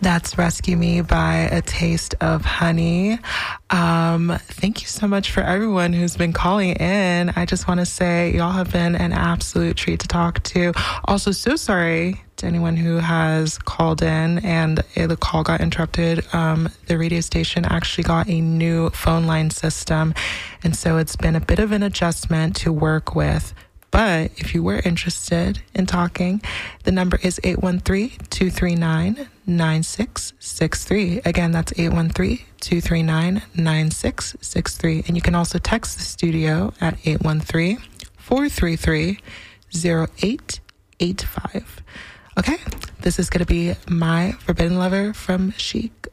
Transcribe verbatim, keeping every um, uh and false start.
That's Rescue Me by A Taste of Honey. Um, thank you so much for everyone who's been calling in. I just want to say y'all have been an absolute treat to talk to. Also, so sorry to anyone who has called in and the call got interrupted. Um, the radio station actually got a new phone line system, and so it's been a bit of an adjustment to work with. But if you were interested in talking, the number is eight one three, two three nine, nine six six three. Again, that's eight one three, two three nine, nine six six three. And you can also text the studio at eight one three, four three three, zero eight eight five. Okay, this is going to be My Forbidden Lover from Chic.